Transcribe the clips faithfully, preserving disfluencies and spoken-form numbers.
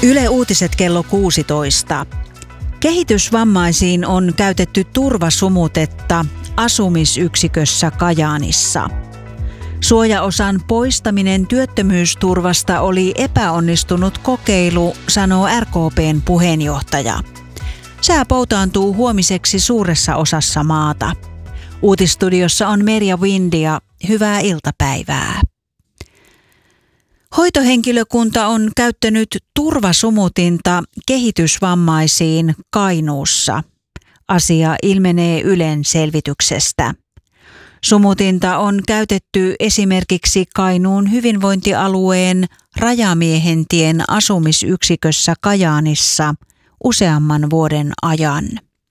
Yle Uutiset kello kuusitoista. Kehitysvammaisiin on käytetty turvasumutetta asumisyksikössä Kajaanissa. Suojaosan poistaminen työttömyysturvasta oli epäonnistunut kokeilu, sanoo R K P:n puheenjohtaja. Sää poutaantuu huomiseksi suuressa osassa maata. Uutisstudiossa on Merja Windia. Hyvää iltapäivää. Hoitohenkilökunta on käyttänyt turvasumutinta kehitysvammaisiin Kainuussa. Asia ilmenee Ylen selvityksestä. Sumutinta on käytetty esimerkiksi Kainuun hyvinvointialueen Rajamiehentien asumisyksikössä Kajaanissa useamman vuoden ajan.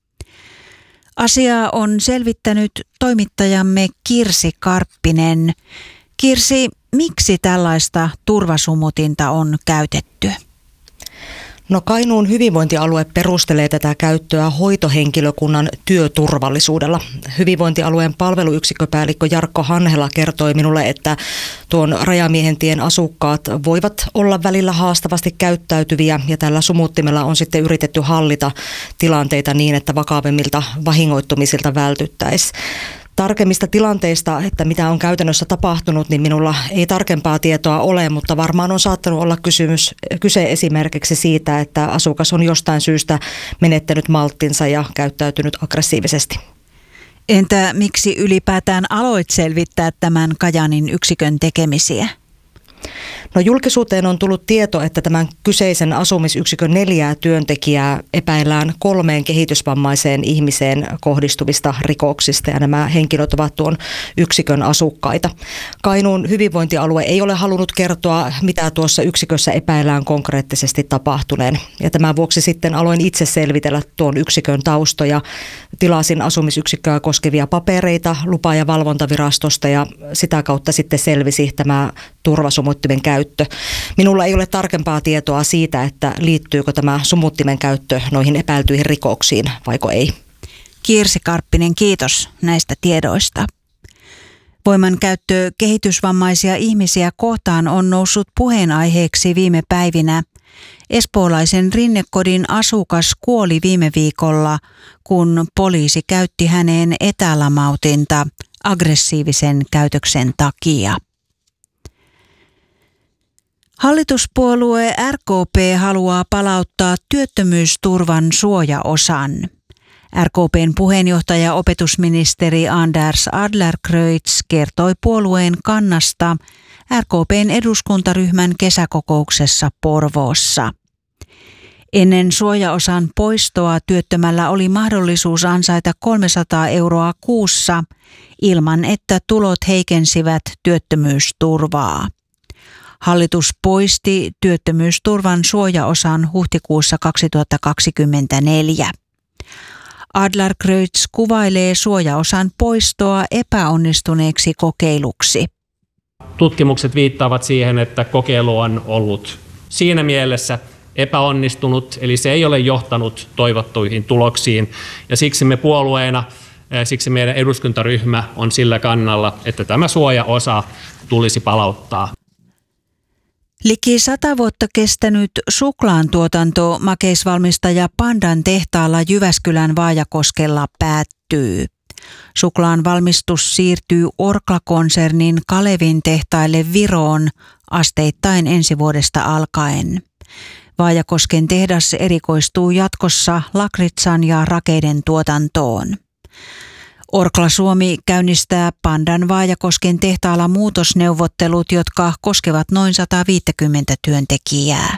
Asiaa on selvittänyt toimittajamme Kirsi Karppinen. Kirsi, miksi tällaista turvasumutinta on käytetty? No Kainuun hyvinvointialue perustelee tätä käyttöä hoitohenkilökunnan työturvallisuudella. Hyvinvointialueen palveluyksikköpäällikkö Jarkko Hanhela kertoi minulle, että tuon Rajamiehentien asukkaat voivat olla välillä haastavasti käyttäytyviä ja tällä sumuttimella on sitten yritetty hallita tilanteita niin, että vakavammilta vahingoittumisilta vältyttäisiin. Tarkemmista tilanteista, että mitä on käytännössä tapahtunut, niin minulla ei tarkempaa tietoa ole, mutta varmaan on saattanut olla kysymys, kyse esimerkiksi siitä, että asukas on jostain syystä menettänyt malttinsa ja käyttäytynyt aggressiivisesti. Entä miksi ylipäätään aloit selvittää tämän Kajaanin yksikön tekemisiä? No julkisuuteen on tullut tieto, että tämän kyseisen asumisyksikön neljää työntekijää epäillään kolmeen kehitysvammaiseen ihmiseen kohdistuvista rikoksista ja nämä henkilöt ovat tuon yksikön asukkaita. Kainuun hyvinvointialue ei ole halunnut kertoa, mitä tuossa yksikössä epäillään konkreettisesti tapahtuneen. Ja tämän vuoksi sitten aloin itse selvitellä tuon yksikön taustoja. Tilasin asumisyksikköä koskevia papereita lupa- ja valvontavirastosta ja sitä kautta sitten selvisi tämä turvasumuttimen käyttö. Minulla ei ole tarkempaa tietoa siitä, että liittyykö tämä sumuttimen käyttö noihin epäiltyihin rikoksiin vaiko ei. Kirsi Karppinen, kiitos näistä tiedoista. Voimankäyttö kehitysvammaisia ihmisiä kohtaan on noussut puheenaiheeksi viime päivinä. Espoolaisen Rinnekodin asukas kuoli viime viikolla, kun poliisi käytti häneen etälamautinta aggressiivisen käytöksen takia. Hallituspuolue R K P haluaa palauttaa työttömyysturvan suojaosan. R K P:n puheenjohtaja opetusministeri Anders Adlercreutz kertoi puolueen kannasta R K P:n eduskuntaryhmän kesäkokouksessa Porvoossa. Ennen suojaosan poistoa työttömällä oli mahdollisuus ansaita kolmesataa euroa kuussa ilman, että tulot heikensivät työttömyysturvaa. Hallitus poisti työttömyysturvan suojaosan huhtikuussa kaksituhattakaksikymmentäneljä. Adlercreutz kuvailee suojaosan poistoa epäonnistuneeksi kokeiluksi. Tutkimukset viittaavat siihen, että kokeilu on ollut siinä mielessä epäonnistunut, eli se ei ole johtanut toivottuihin tuloksiin. Ja siksi me puolueena, siksi meidän eduskuntaryhmä on sillä kannalla, että tämä suojaosa tulisi palauttaa. Liki sata vuotta kestänyt suklaantuotanto makeisvalmistaja Pandan tehtaalla Jyväskylän Vaajakoskella päättyy. Suklaan valmistus siirtyy Orkla-konsernin Kalevin tehtaille Viroon asteittain ensi vuodesta alkaen. Vaajakosken tehdas erikoistuu jatkossa lakritsan ja rakeiden tuotantoon. Orkla Suomi käynnistää Pandan Vaajakosken tehtaalla muutosneuvottelut, jotka koskevat noin sata viisikymmentä työntekijää.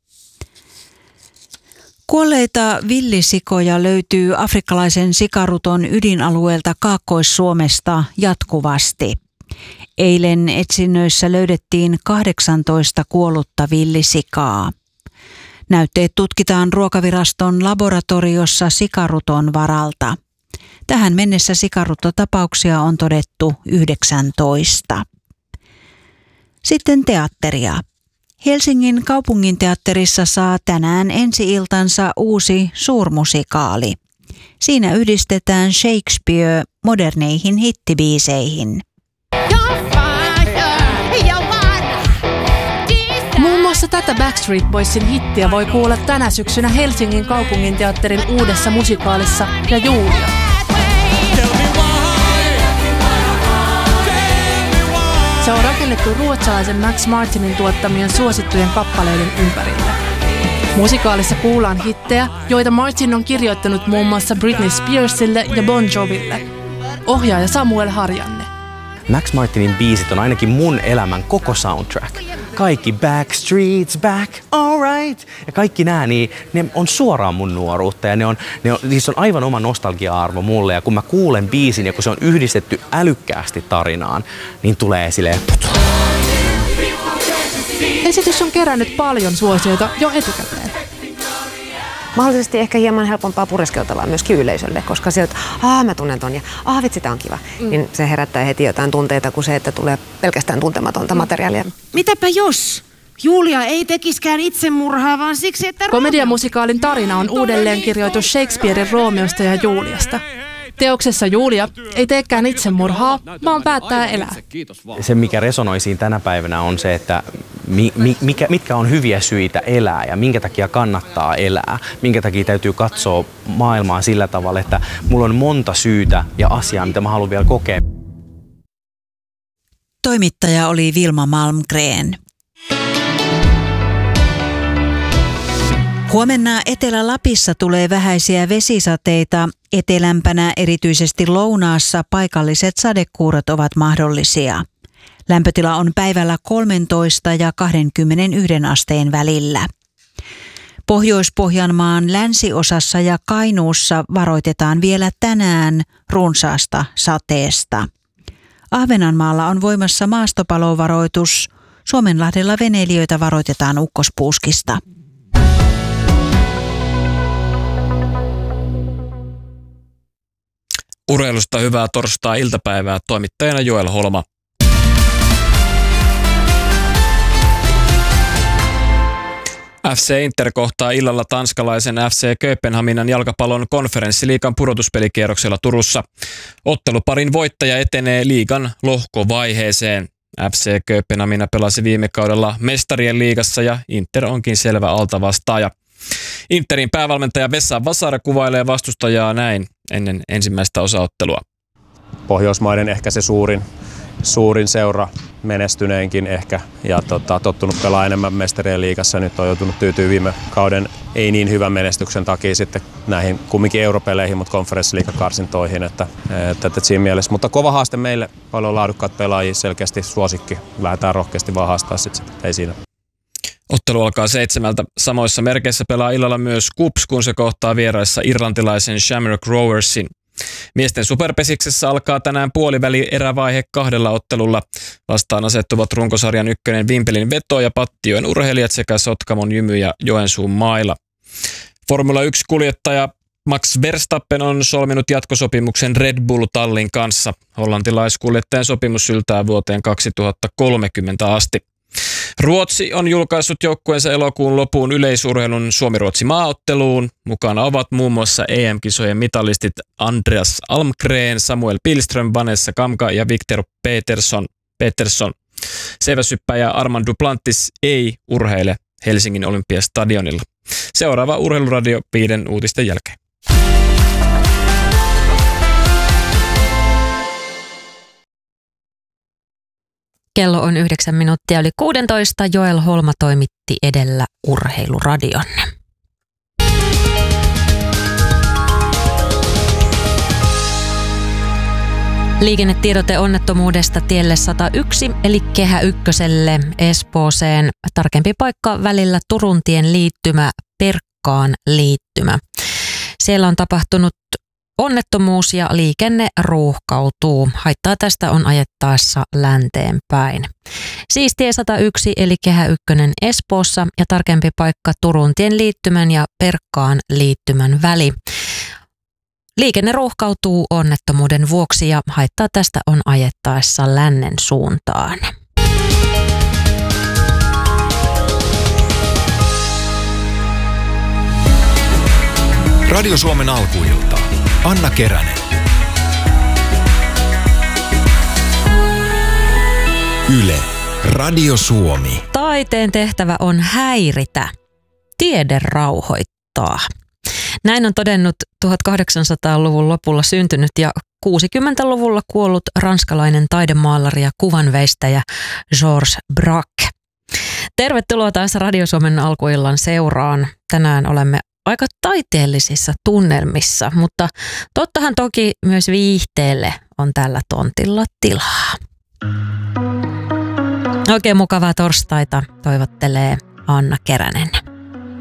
Kuolleita villisikoja löytyy afrikkalaisen sikaruton ydinalueelta Kaakkois-Suomesta jatkuvasti. Eilen etsinnöissä löydettiin kahdeksantoista kuollutta villisikaa. Näytteet tutkitaan Ruokaviraston laboratoriossa sikaruton varalta. Tähän mennessä sikaruttotapauksia on todettu yhdeksäntoista. Sitten teatteria. Helsingin kaupunginteatterissa saa tänään ensi-iltansa uusi suurmusikaali. Siinä yhdistetään Shakespeare moderneihin hittibiiseihin. muassa tätä Backstreet Boysin hittiä voi kuulla tänä syksynä Helsingin kaupunginteatterin uudessa musikaalissa Ja Julia. Se on rakennettu ruotsalaisen Max Martinin tuottamien suosittujen kappaleiden ympärille. Musikaalissa kuullaan hittejä, joita Martin on kirjoittanut muun muassa Britney Spearsille ja Bon Joville. Ohjaaja Samuel Harjanne. Max Martinin biisit on ainakin mun elämän koko soundtrack. Kaikki Backstreet's back, alright. Ja kaikki nää, niin ne on suoraan mun nuoruutta ja ne on, ne on, niissä on aivan oma nostalgia-arvo mulle. Ja kun mä kuulen biisin ja kun se on yhdistetty älykkäästi tarinaan, niin tulee silleen... Esitys on kerännyt paljon suosioita jo etukäteen. Mahdollisesti ehkä hieman helpompaa pureskeltavaa myöskin yleisölle, koska se, että aah mä tunnen ton ja aah vitsi tää on kiva, mm. niin se herättää heti jotain tunteita kuin se, että tulee pelkästään tuntematonta mm. materiaalia. Mitäpä jos Julia ei tekiskään itsemurhaa, vaan siksi, että... Komediamusikaalin tarina on uudelleenkirjoitus Shakespearen Roomeosta ja Juliasta. Teoksessa Julia ei teekään itsemurhaa, vaan päättää elää. Se, mikä resonoi siinä tänä päivänä, on se, että mi, mi, mikä, mitkä on hyviä syitä elää ja minkä takia kannattaa elää. Minkä takia täytyy katsoa maailmaa sillä tavalla, että mulla on monta syytä ja asiaa, mitä mä haluan vielä kokea. Toimittaja oli Vilma Malmgren. Huomenna Etelä-Lapissa tulee vähäisiä vesisateita. Etelämpänä, erityisesti lounaassa, paikalliset sadekuurot ovat mahdollisia. Lämpötila on päivällä kolmetoista ja kaksikymmentäyksi asteen välillä. Pohjois-Pohjanmaan länsiosassa ja Kainuussa varoitetaan vielä tänään runsaasta sateesta. Ahvenanmaalla on voimassa maastopalovaroitus. Suomenlahdella veneilijöitä varoitetaan ukkospuuskista. Urheilusta hyvää torstai-iltapäivää, toimittajana Joel Holma. F C Inter kohtaa illalla tanskalaisen F C Kööpenhaminan jalkapallon konferenssiliigan pudotuspelikierroksella Turussa. Otteluparin voittaja etenee liigan lohkovaiheeseen. F C Kööpenhamina pelasi viime kaudella mestarien liigassa ja Inter onkin selvä altavastaaja. Interin päävalmentaja Vesa Vasara kuvailee vastustajaa näin ennen ensimmäistä osaottelua. Pohjoismaiden ehkä se suurin, suurin seura, menestyneenkin ehkä, ja tota, tottunut pelaa enemmän mestarien liigassa. Nyt on joutunut tyytyä viime kauden ei niin hyvän menestyksen takia sitten näihin kumminkin europeleihin, mutta konferenssiliigakarsintoihin. Että, että, että siinä mielessä. Mutta kova haaste meille, paljon laadukkaat pelaajia, selkeästi suosikki. Lähdetään rohkeasti vaan haastaa sitten, ei siinä. Ottelu alkaa seitsemältä. Samoissa merkeissä pelaa illalla myös Kups, kun se kohtaa vieraissa irlantilaisen Shamrock Roversin. Miesten superpesiksessä alkaa tänään puoliväli erävaihe kahdella ottelulla. Vastaan asettuvat runkosarjan ykkönen Vimpelin Veto ja Pattijoen urheilijat sekä Sotkamon Jymy ja Joensuun Maila. Formula yksi-kuljettaja Max Verstappen on solminut jatkosopimuksen Red Bull Tallin kanssa. Hollantilaiskuljettajan sopimus syltää vuoteen kaksituhattakolmekymmentä asti. Ruotsi on julkaissut joukkueensa elokuun lopuun yleisurheilun Suomi-Ruotsi maaotteluun. Mukana ovat muun muassa E M-kisojen mitalistit Andreas Almgren, Samuel Pilström, Vanessa Kamka ja Victor Peterson. Peterson. Seiväshyppäjä Armand Duplantis ei urheile Helsingin Olympiastadionilla. Seuraava Urheiluradio viiden uutisten jälkeen. Kello on yhdeksän minuuttia yli kuusitoista. Joel Holma toimitti edellä Urheiluradion. Liikennetiedote onnettomuudesta tielle sata yksi eli Kehä ykköselle Espooseen. Tarkempi paikka välillä Turuntien liittymä Perkkaan liittymä. Siellä on tapahtunut onnettomuus ja liikenne ruuhkautuu. Haittaa tästä on ajettaessa länteen päin. Siis tie sata yksi eli Kehä ykkönen Espoossa ja tarkempi paikka Turuntien liittymän ja Perkkaan liittymän väli. Liikenne ruuhkautuu onnettomuuden vuoksi ja haittaa tästä on ajettaessa lännen suuntaan. Radio Suomen alkuilta. Anna Keränen. Yle. Radio Suomi. Tai taiteen tehtävä on häiritä, tiede rauhoittaa. Näin on todennut tuhatkahdeksansataaluvun lopulla syntynyt ja kuusikymmentäluvulla kuollut ranskalainen taidemaalari ja kuvanveistäjä Georges Braque. Tervetuloa taas Radio Suomen alkuillan seuraan. Tänään olemme aika taiteellisissa tunnelmissa, mutta tottahan toki myös viihteelle on tällä tontilla tilaa. Oikein mukavaa torstaita toivottelee Anna Keränen.